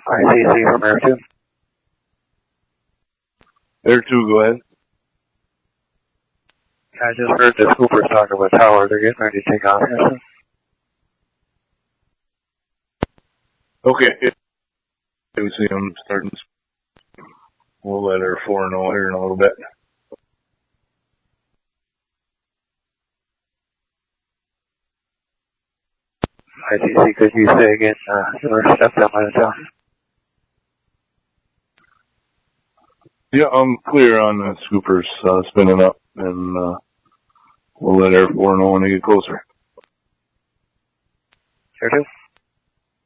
ICC from Air 2. Air 2, go ahead. I just heard the Scoopers talking with Tower. They're getting ready to take off here soon. Okay. We see them starting. We'll let Air 4 know here in a little bit. ICC, could you say again, your step down by the tower? Yeah, I'm clear on the Scoopers spinning up, and we'll let Air 4 know when they get closer. Air 2?